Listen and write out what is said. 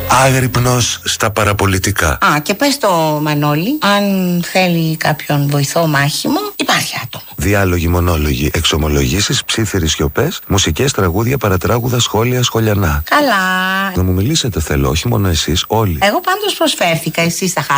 Άγρυπνος στα παραπολιτικά. Α, και πες το Μανώλη, αν θέλει κάποιον βοηθό μάχημο, υπάρχει άτομο. Διάλογοι, μονόλογοι, εξομολογήσεις, ψίθυροι σιωπές, μουσικές, τραγούδια, παρατράγουδα, σχόλια, σχολιανά. Καλά. Να μου μιλήσετε θέλω, όχι μόνο εσείς, όλοι. Εγώ πάντως προσφέρθηκα, εσείς θα